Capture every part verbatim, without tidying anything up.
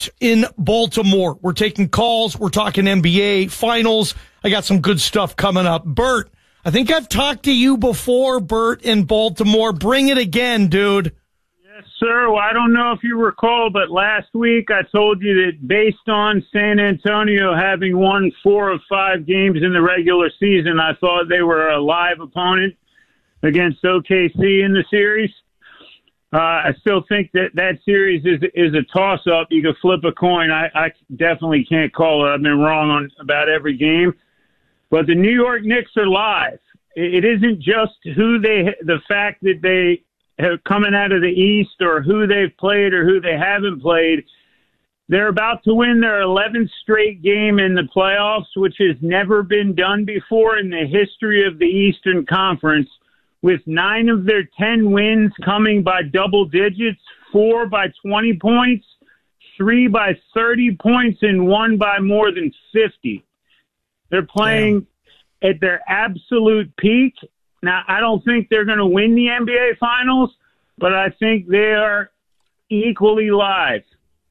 in Baltimore. We're taking calls. We're talking N B A finals. I got some good stuff coming up. Bert, I think I've talked to you before, Bert, in Baltimore. Bring it again, dude. Yes, sir. Well, I don't know if you recall, but last week I told you that based on San Antonio having won four of five games in the regular season, I thought they were a live opponent against O K C in the series. Uh, I still think that that series is is a toss-up. You could flip a coin. I, I definitely can't call it. I've been wrong on about every game. But the New York Knicks are live. It isn't just who they, the fact that they have coming out of the East or who they've played or who they haven't played. They're about to win their eleventh straight game in the playoffs, which has never been done before in the history of the Eastern Conference, with nine of their ten wins coming by double digits, four by twenty points, three by thirty points, and one by more than fifty. They're playing Damn. at their absolute peak. Now, I don't think they're going to win the N B A Finals, but I think they are equally live.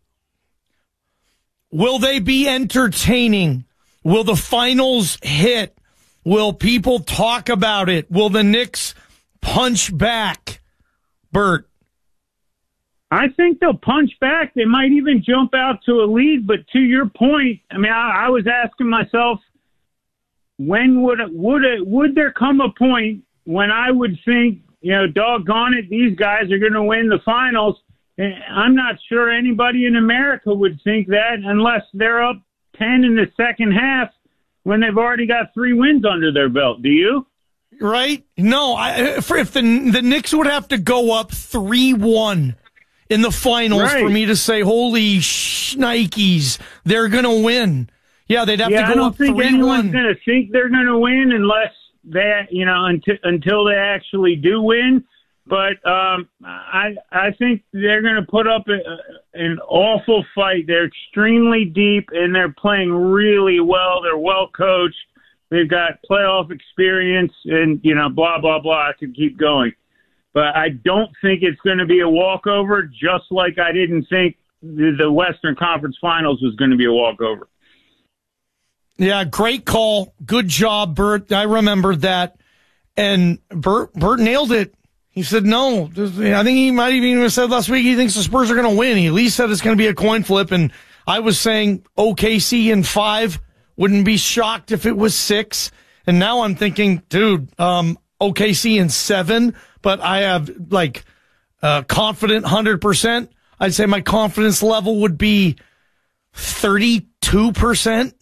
Will they be entertaining? Will the finals hit? Will people talk about it? Will the Knicks punch back, Bert? I think they'll punch back. They might even jump out to a lead. But to your point, I mean, I, I was asking myself, when would it, would it, would there come a point when I would think, you know, doggone it, these guys are going to win the finals? And I'm not sure anybody in America would think that unless they're up ten in the second half when they've already got three wins under their belt. Do you? Right? No, I, if, if the the Knicks would have to go up three one in the finals right. for me to say, holy shnikes, they're going to win. Yeah, they'd have yeah, to go up three one. I don't think anyone's going to think they're going to win unless they, you know, until, until they actually do win. But um, I I think they're going to put up a, an awful fight. They're extremely deep, and they're playing really well. They're well coached. They've got playoff experience, and, you know, blah, blah, blah. I could keep going. But I don't think it's going to be a walkover, just like I didn't think the Western Conference Finals was going to be a walkover. Yeah, great call. Good job, Bert. I remembered that. And Bert, Bert nailed it. He said, no. I think he might have even said last week he thinks the Spurs are going to win. He at least said it's going to be a coin flip. And I was saying O K C in five. Wouldn't be shocked if it was six. And now I'm thinking, dude, um, O K C in seven. But I have, like, uh, confident one hundred percent. I'd say my confidence level would be thirty-two percent.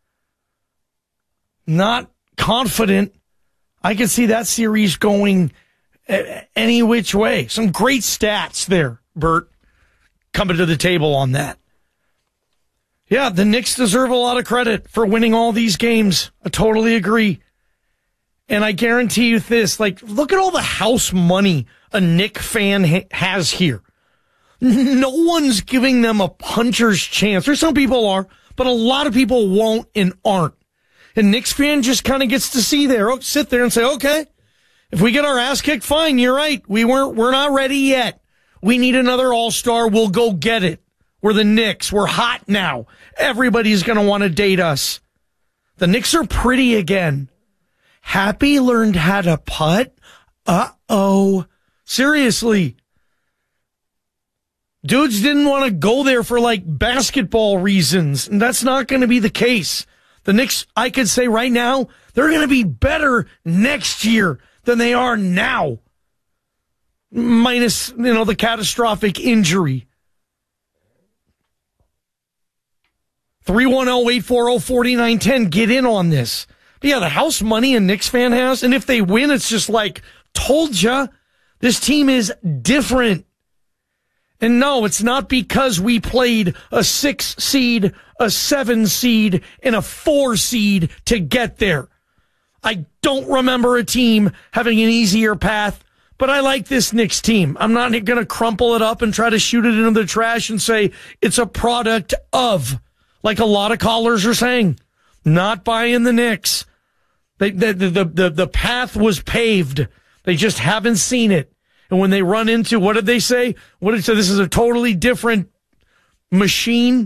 Not confident. I could see that series going any which way. Some great stats there, Bert, coming to the table on that. Yeah, the Knicks deserve a lot of credit for winning all these games. I totally agree. And I guarantee you this, like, look at all the house money a Knick fan ha- has here. No one's giving them a puncher's chance. Or some people are, but a lot of people won't and aren't. And Knicks fan just kind of gets to see there, oh, sit there and say, okay, if we get our ass kicked, fine, you're right. We weren't, we're not ready yet. We need another all-star. We'll go get it. We're the Knicks. We're hot now. Everybody's going to want to date us. The Knicks are pretty again. Happy learned how to putt? Uh-oh. Seriously. Dudes didn't want to go there for, like, basketball reasons, and that's not going to be the case. The Knicks, I could say right now, they're going to be better next year than they are now. Minus, you know, the catastrophic injury. three one zero, eight four zero, four nine one zero. Get in on this. But yeah, the house money a Knicks fan has, and if they win, it's just like, told ya, this team is different. And no, it's not because we played a six seed, a seven seed, and a four seed to get there. I don't remember a team having an easier path, but I like this Knicks team. I'm not going to crumple it up and try to shoot it into the trash and say it's a product of, like a lot of callers are saying. Not buying the Knicks. They, the, the, the, the path was paved. They just haven't seen it. And when they run into, what did they say? What did they say? This is a totally different machine